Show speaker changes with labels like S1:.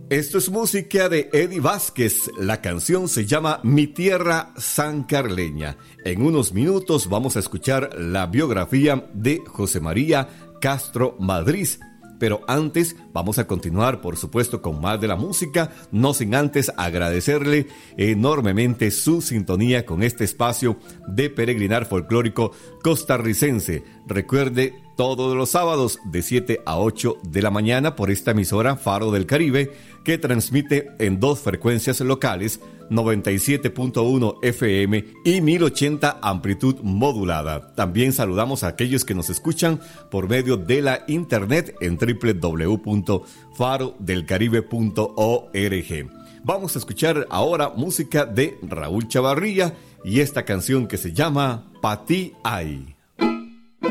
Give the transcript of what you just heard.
S1: Esto es música de Eddie Vázquez. La canción se llama Mi Tierra Sancarleña. En unos minutos vamos a escuchar la biografía de José María Castro Madrid. Pero antes vamos a continuar, por supuesto, con más de la música, no sin antes agradecerle enormemente su sintonía con este espacio de peregrinar folclórico costarricense. Recuerde, todos los sábados de 7 a 8 de la mañana por esta emisora Faro del Caribe, que transmite en dos frecuencias locales, 97.1 FM y 1080 amplitud modulada. También saludamos a aquellos que nos escuchan por medio de la internet en www.farodelcaribe.org. Vamos a escuchar ahora música de Raúl Chavarría y esta canción que se llama Pa' ti ay.